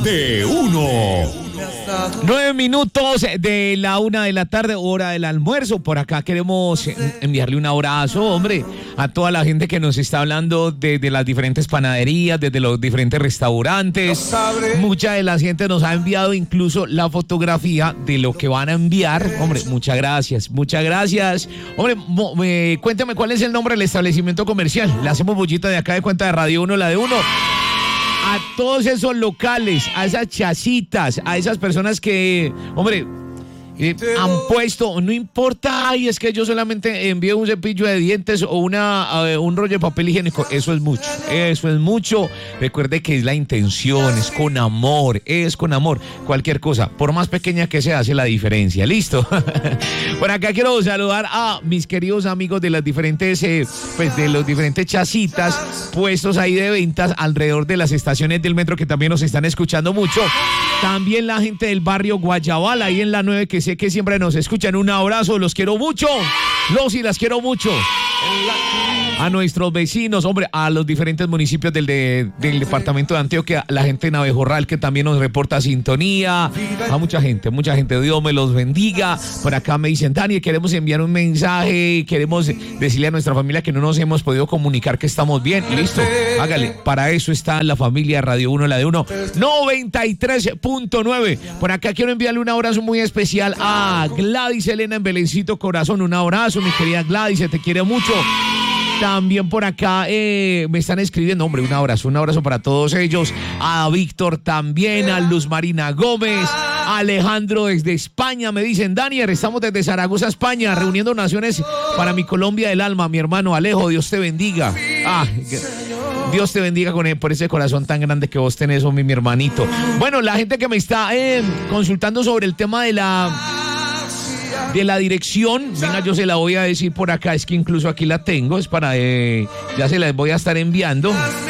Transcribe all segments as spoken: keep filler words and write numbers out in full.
de uno. Nueve minutos de la una de la tarde, hora del almuerzo. Por acá queremos enviarle un abrazo, hombre, a toda la gente que nos está hablando desde las diferentes panaderías, desde los diferentes restaurantes. Mucha de la gente nos ha enviado incluso la fotografía de lo que van a enviar. Hombre, muchas gracias, muchas gracias. Hombre, mo, eh, cuéntame cuál es el nombre del establecimiento comercial. Le hacemos bullita de acá de Cuenta de Radio uno, la de uno. A todos esos locales, a esas chacitas, a esas personas que, hombre, eh, han puesto, no importa, ay, es que yo solamente envío un cepillo de dientes o una uh, un rollo de papel higiénico. Eso es mucho, eso es mucho. Recuerde que es la intención, es con amor, es con amor. Cualquier cosa, por más pequeña que sea, hace la diferencia. ¿Listo? Por acá quiero saludar a mis queridos amigos de las diferentes, eh, pues de los diferentes chacitas puestos ahí de ventas alrededor de las estaciones del metro, que también nos están escuchando mucho. También la gente del barrio Guayabal, ahí en la nueve, que sé que siempre nos escuchan. Un abrazo, los quiero mucho. Los y las quiero mucho. A nuestros vecinos, hombre, a los diferentes municipios del, de, del departamento de Antioquia, la gente de Abejorral que también nos reporta sintonía, a mucha gente, mucha gente, Dios me los bendiga. Por acá me dicen, Dani, queremos enviar un mensaje, queremos decirle a nuestra familia que no nos hemos podido comunicar que estamos bien. Listo, hágale, para eso está la familia Radio uno, la de uno, noventa y tres punto nueve. Por acá quiero enviarle un abrazo muy especial a Gladys Elena en Belencito Corazón. Un abrazo, mi querida Gladys, se te quiere mucho. También por acá eh, me están escribiendo, hombre, un abrazo, un abrazo para todos ellos. A Víctor también, a Luz Marina Gómez, a Alejandro desde España. Me dicen, Daniel, estamos desde Zaragoza, España, reuniendo naciones para mi Colombia del alma. Mi hermano Alejo, Dios te bendiga. Ah, Dios te bendiga con él, por ese corazón tan grande que vos tenés, mi, mi hermanito. Bueno, la gente que me está eh, consultando sobre el tema de la... de la dirección, venga, yo se la voy a decir por acá, es que incluso aquí la tengo, es para, eh, ya se las voy a estar enviando.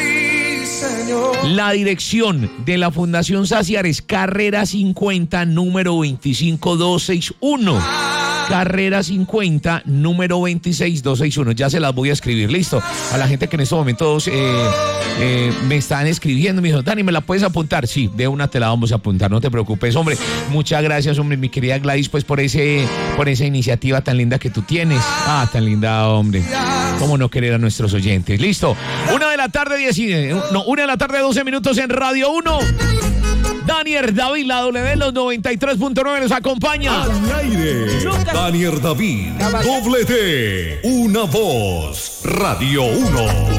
La dirección de la Fundación Saciar es Carrera cincuenta, número veinticinco mil doscientos sesenta y uno. Carrera cincuenta, número veintiséis mil doscientos sesenta y uno. Ya se las voy a escribir, listo. A la gente que en estos momentos eh, eh, me están escribiendo, me dijo, Dani, ¿me la puedes apuntar? Sí, de una te la vamos a apuntar, no te preocupes, hombre. Muchas gracias, hombre, mi querida Gladys, pues por ese, por esa iniciativa tan linda que tú tienes. Ah, tan linda, hombre. ¿Cómo no querer a nuestros oyentes? Listo. Una de la tarde, diez, no, una de la tarde, doce minutos en Radio uno. Daniel David, la W, los noventa y tres punto nueve nos acompaña. Al aire, Daniel David, doble T, una voz, Radio uno.